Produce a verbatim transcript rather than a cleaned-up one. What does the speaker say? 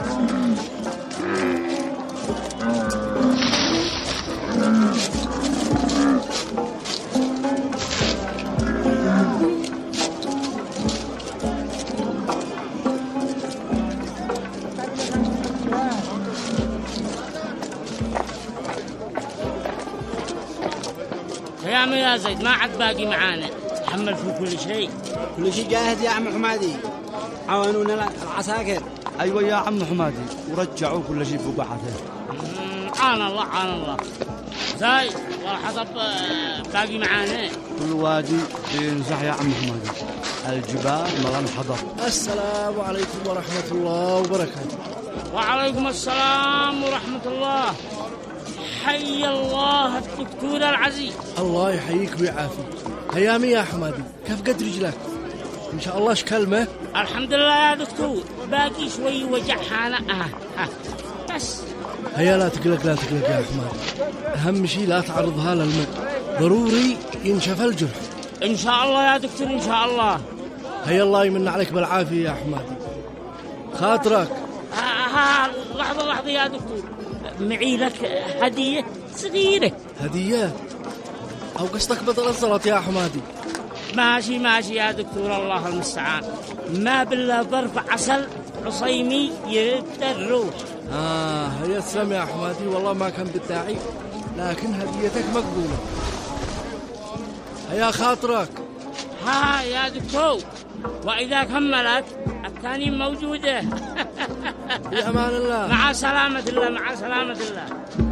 يا يا زيد ما عاد باقي معانا، تحمل في كل شيء. كل شيء جاهز يا عم حمادي، عاونونا العساكر. أيوة يا عم حمادي، ورجعوا كل شيء في بعثه. عان الله عان الله. زايد والحطب باقي معانا. كل وادي بينزح يا عم حمادي، الجبال ملان حضر. السلام عليكم ورحمة الله وبركاته. وعليكم السلام ورحمة الله. حي الله الدكتور العزيز. الله يحييك ويعافيك. هيامي يا حمادي، كيف قد رجلك؟ إن شاء الله ايش كلمة؟ الحمد لله يا دكتور، باقي شوي وجع حالة آه. بس هيا لا تقلق لا تقلق يا حمادي، أهم شيء لا تعرضها للماء، ضروري ينشف الجرح. إن شاء الله يا دكتور إن شاء الله. هيا الله يمن عليك بالعافية يا حمادي. خاطرك. ها ها لحظة لحظة يا دكتور، معي لك هدية صغيرة. هدية؟ أو قصدك بدل الزلط يا حمادي؟ ماشي ماشي يا دكتور، الله المستعان. ما بالله ظرف عسل عصيمي يرد الروح. آه هيا تسلم يا حمادي، والله ما كان بالداعي، لكن هديتك مقبولة. هيا خاطرك. ها يا دكتور، وإذا كملت الثاني موجودة. بأمان الله. مع سلامة الله مع سلامة الله.